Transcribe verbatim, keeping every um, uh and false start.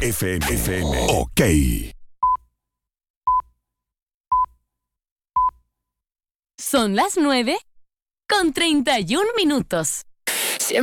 F M. F M. Ok. Son las nueve con treinta y un minutos.